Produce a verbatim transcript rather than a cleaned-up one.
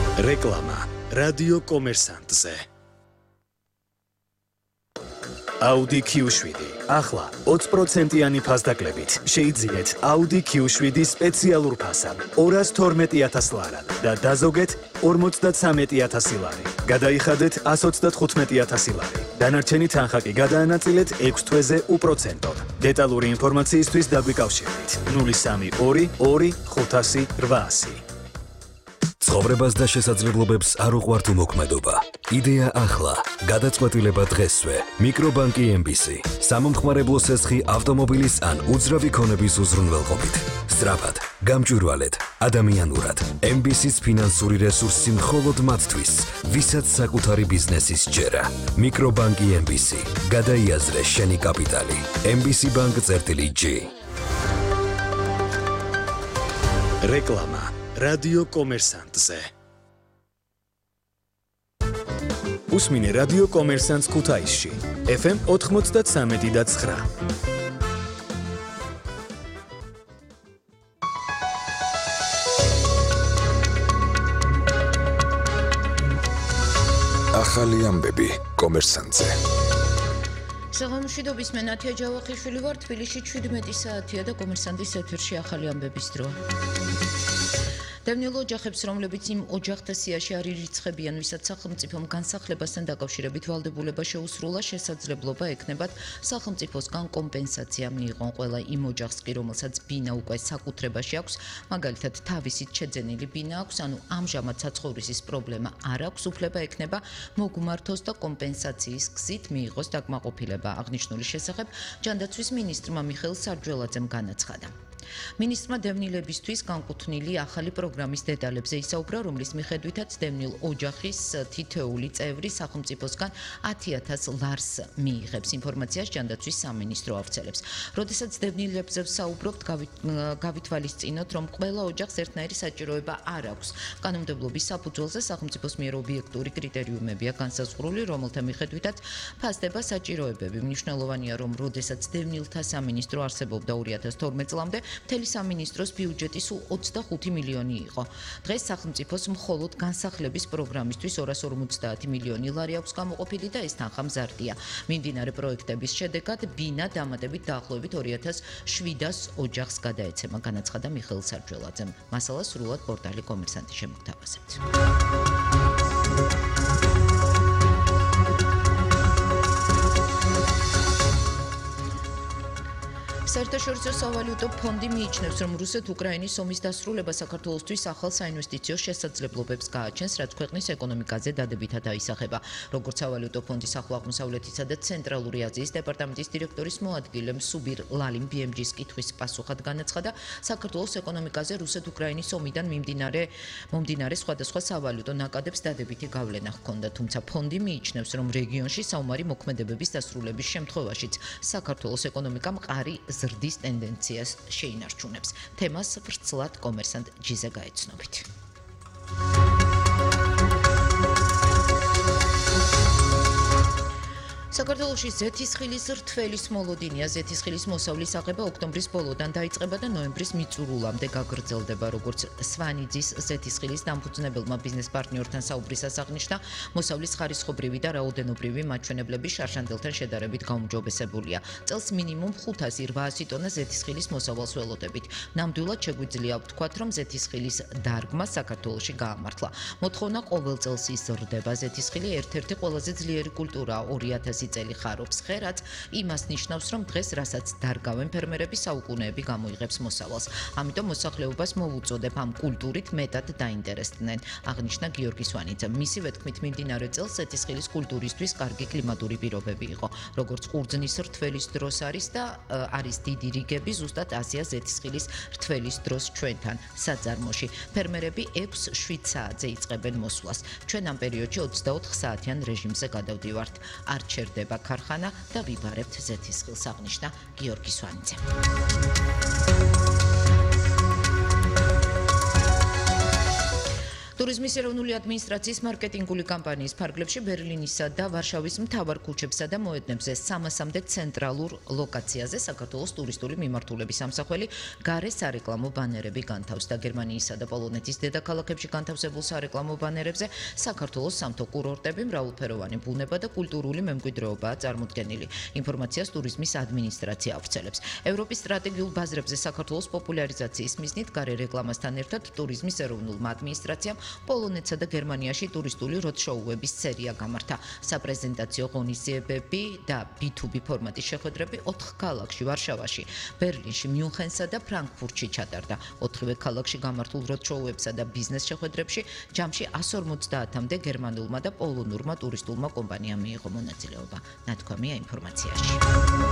რეკლამა რადიო კომერსანტზე. Audi Q შვიდ ახლა ოცი პროცენტიანი ფასდაკლებით შეიძინეთ Audi Q შვიდ სპეციალურ ფასად ორას თორმეტი ათას ლარად და დაზოგეთ ორმოცდათსამეტი ათასი ლარი. გადაიხადეთ ასს ოცდათხუთმეტი ათასი ლარი. დანარჩენი თანხა კი გადაანაწილეთ ექვს თვეზე უპროცენტოდ. დეტალური ინფორმაციისთვის დაგვიკავშირდით ნული სამი ორი ორი ხუთასი რვაასი. ცხოვრებას და შესაძლებლობებს არ უყვართ უმოქმედობა. იდეა ახლა, გადაწყვეტილება დღესვე. მიკრობანკი ემ ბი სი. სამომხმარებლო სესხი ავტომობილის ან უძრავი ქონების უზრუნველყოფით. სწრაფად, გამჭვირვალედ, ადამიანურად. ემ ბი სის ფინანსური რესურსი მხოლოდ მათთვის, ვისაც საკუთარი ბიზნესის ჯერა. მიკრობანკი ემ ბი სი. გადაიაზრე შენი კაპიტალი. ემ ბი სი ბანკ წერტილი ჯი. რეკლამა რადიო კომერსანტზე. უსმინე რადიო კომერსანტს ქუთაისში. ეფ ემ ოთხმოცდათსამეტი და ცხრა. ახალი ამბები კომერსანტზე. საღამოშვიდობის მე ნათია ჯავახიშვილი ვარ. თბილისში შვიდმეტი საათია და კომერსანტის ეთერში ახალი ამბების დრო. დევნილ ოჯახებს, რომლებიც იმ ოჯახთა სიაში არ ირიცხებიან, ვისაც სახელმწიფომ განსახლებასთან დაკავშირებით ვალდებულება შეუსრულა, შესაძლებლობა ექნებათ სახელმწიფოსგან კომპენსაცია მიიღონ ყველა იმ ოჯახს კი, რომელსაც ბინა უკვე საკუთრებაში აქვს, მაგალითად თავისით შეძენილი ბინა აქვს, ანუ ამჟამად საცხოვრისის პრობლემა არ აქვს, უფლება ექნება მოგმართოს და კომპენსაციის გზით მიიღოს დაკმაყოფილება. აღნიშნული შესახებ ჯანდაცვის მინისტრმა მიხეილ სარჯველაძემ განაცხადა. მინისტრმა დევნილებისთვის განკუთვნილი ახალი პროგრამის დეტალებზე ისაუბრა, რომლის მიხედვითაც დევნილ ოჯახის თითოეული წევრი სახელმწიფოსგან ათი ათას ლარს მიიღებს. ინფორმაციას ჯანდაცვის სამინისტრო ავრცელებს. როდესაც დევნილებზე ვსაუბრობთ, გავითვალისწინოთ, რომ ყველა ოჯახს ერთნაირი საჭიროება არ აქვს. კანონმდებლობის საფუძველზე სახელმწიფოს მიერ ობიექტური კრიტერიუმებია განსაზღვრული, რომელთა მიხედვითაც ფასდება საჭიროებები. მნიშვნელოვანია, რომ როდესაც დევნილთა სამინისტრო არსებობდა ორი ათას თორმეტ წლამდე, მთელი სამინისტროს ბიუჯეტი სულ ოცდახუთი მილიონი იყო. დღეს სახელმწიფოს მხოლოდ განსახლების პროგრამისთვის ორას ორმოცდაათი მილიონი ლარი აქვს გამოყოფილი და ეს თანხა მზარდია. მიმდინარე პროექტების შედეგად ბინა დამატებით დაახლოებით ორი ათას შვიდას ოჯახს გადაეცემა, განაცხადა მიხეილ სარჯველაძემ. მასალას სრულად პორტალი კომერსანტი შემოგთავაზებთ. საერთაშორისო სავალუტო ფონდი მიიჩნევს, რომ რუსეთ-უკრაინის ომის დასრულება საქართველოსთვის ახალ საინვესტიციო შესაძლებლობებს გააჩენს, რაც ქვეყნის ეკონომიკაზე დადებითად აისახება. როგორც სავალუტო ფონდის ახლო-აღმოსავლეთისა და ცენტრალური აზიის დეპარტამენტის დირექტორის მოადგილე სუბირ ლალიმ ბი ემ ჯის კითხვის პასუხად განაცხადა, საქართველოს ეკონომიკაზე რუსეთ-უკრაინის ომიდან მიმდინარე მომდინარე სხვადასხვა სავალუტო ნაკადებს დადებითი გავლენა ჰქონდა, თუმცა ფონდი მიიჩნევს, რომ რეგიონში საომარი მოქმედებების დასრულების შემთხვევაშიც საქართველოს ეკონომიკა მყარი ზრდის ტენდენციას შეინარჩუნებს. თემას ვრცლად კომერსანტ ჯიზე გაეცნობით. საქართველოში ზეთისხილის რთველის მოლოდინია. ზეთისხილის მოსავლის აღება ოქტომბრის ბოლოდან დაიწყება და ნოემბრის მიწურულამდე გაგრძელდება. როგორც სვანიძის ზეთისხილის დამფუძნებელმა ბიზნეს პარტნიორთან საუბრისას აღნიშნა, მოსავლის ხარისხობრივი და რაოდენობრივი მაჩვენებლები შარშანდელთან შედარებით გაუმჯობესებულია. წელს მინიმუმ ხუთასი რვაასი ტონა ზეთისხილის მოსავალს ველოდებით. ნამდვილად შეგვიძლია ვთქვათ, რომ ზეთისხილის დარგმა საქართველოში გაამართლა. მოთხოვნა ყოველ წელს იზრდება. ზეთისხილი ერთ-ერთი ყველაზე ძლიერი კულტურაა. ორი ათასი წელი ხარობს ხე, რაც იმას ნიშნავს, რომ დღეს რასაც დარგავენ ფერმერები საუკუნეები გამოიღებს მოსავალს. ამიტომ მოსახლეობას მოვუწოდებ ამ კულტურით მეტად დაინტერესდნენ, აღნიშნა გიორგი სვანიძემ. მისივე თქმით, მიმდინარე წელს ზეთისხილის კულტურისთვის კარგი კლიმატური პირობები იყო. როგორც ყურძნის რთველის დროს არის და არის დიდი რიგები ზუსტად ასია ზეთისხილის რთველის დროს ჩვენთან საძარმოში. ფერმერები ექვს შვიდ საათზე იწყებენ მოსვლას. ჩვენ ამ პერიოდში ოცდაოთხ საათიან რეჟიმზე გადავდივართ. არ ჩერდება ქარხანა და ვიბარებთ ზეთისხილს, აღნიშნა გიორგი სვანიძე. ტურიზმის ეროვნული ადმინისტრაციის მარკეტინგული კამპანიის ფარგლებში ბერლინისა და ვარშავის მთავარ ქუჩებსა და მოედნებზე სამასამდე ცენტრალურ ლოკაციაზე საქართველოს ტურისტული მიმართულების სამსახველი გარე სარეკლამო ბანერები განთავსდა. გერმანიისა და პოლონეთის დედაქალაქებში განთავსებულ სარეკლამო ბანერებზე საქართველოს სამთო კურორტები, მრავალფეროვანი ბუნება და კულტურული მემკვიდრეობაა წარმოდგენილი. ინფორმაციას ტურიზმის ადმინისტრაცია ავრცელებს. ევროპის სტრატეგიულ ბაზრებზე საქართველოს პოპულარიზაციის მიზნით გარე რეკლამასთან ერთად ტურიზმის ეროვნულმა ადმინისტრაციამ პოლონეთსა და გერმანიაში ტურისტული როდშოუების სერია გამართა. საპრეზენტაციო ღონისძიებები და ბი თუ ბი ფორმატის შეხვედრები ოთხ ქალაქში, ვარშავაში, ბერლინში, მიუნხენსა და ფრანკფურტში ჩატარდა. ოთხივე ქალაქში გამართულ როდშოუებსა და ბიზნეს შეხვედრებში ჯამში εκατს ორმოცდაათამდე გერმანულმა და პოლონურმა ტურისტულმა კომპანიამ მიიღო მონაწილეობა. ნათქვამია ინფორმაციაში.